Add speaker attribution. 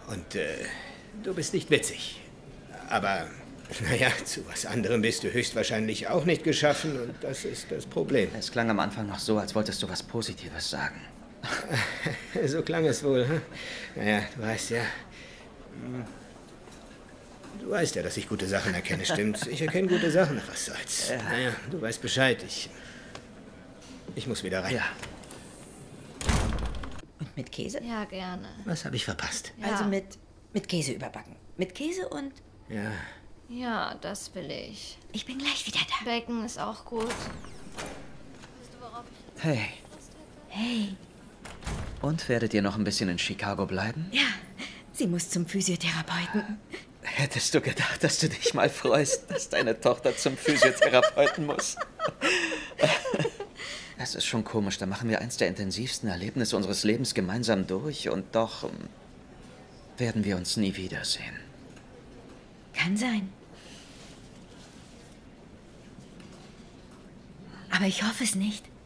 Speaker 1: Und du bist nicht witzig. Aber, naja, zu was anderem bist du höchstwahrscheinlich auch nicht geschaffen und das ist das Problem.
Speaker 2: Es klang am Anfang noch so, als wolltest du was Positives sagen.
Speaker 1: So klang es wohl, hm? Naja, du weißt ja... Du weißt ja, dass ich gute Sachen erkenne, stimmt's? Ich erkenne gute Sachen, was soll's.
Speaker 2: Ja.
Speaker 1: Naja, du weißt Bescheid, ich muss wieder rein.
Speaker 2: Ja.
Speaker 3: Und mit Käse?
Speaker 4: Ja, gerne.
Speaker 1: Was habe ich verpasst?
Speaker 4: Ja.
Speaker 3: Also mit Käse überbacken. Mit Käse und...
Speaker 1: Ja,
Speaker 4: Ja, das will ich.
Speaker 3: Ich bin gleich wieder da.
Speaker 4: Bacon ist auch gut.
Speaker 2: Hey,
Speaker 3: Hey,
Speaker 2: und werdet ihr noch ein bisschen in Chicago bleiben?
Speaker 3: ja, sie muss zum Physiotherapeuten.
Speaker 2: Hättest du gedacht, dass du dich mal freust, dass deine Tochter zum Physiotherapeuten muss? Es ist schon komisch, da machen wir eins der intensivsten Erlebnisse unseres Lebens gemeinsam durch und doch werden wir uns nie wiedersehen.
Speaker 3: Kann sein. Aber ich hoffe es nicht.